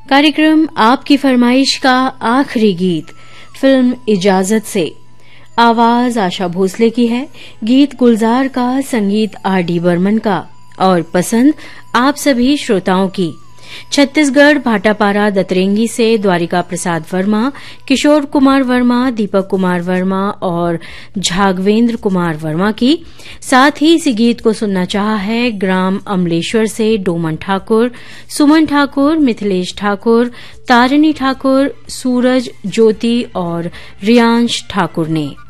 कार्यक्रम आपकी फरमाइश का आखिरी गीत फिल्म इजाजत से। आवाज आशा भोसले की है, गीत गुलजार का, संगीत R.D. बर्मन का और पसंद आप सभी श्रोताओं की। छत्तीसगढ़ भाटापारा दतरेंगी से द्वारिका प्रसाद वर्मा, किशोर कुमार वर्मा, दीपक कुमार वर्मा और झागवेंद्र कुमार वर्मा की। साथ ही इसी गीत को सुनना चाहा है ग्राम अमलेश्वर से डोमन ठाकुर, सुमन ठाकुर, मिथिलेश ठाकुर, तारिणी ठाकुर, सूरज, ज्योति और रियांश ठाकुर ने।